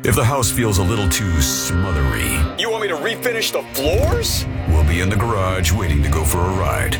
If the house feels a little too smothery, You want me to refinish the floors? we'll be in the garage waiting to go for a ride.